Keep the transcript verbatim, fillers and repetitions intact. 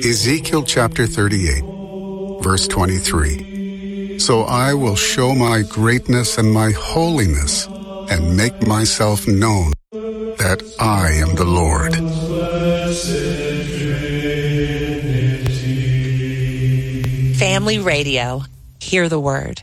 Ezekiel chapter thirty-eight, verse twenty-three. So I will show my greatness and my holiness and make myself known that I am the Lord. Family Radio. Hear the word.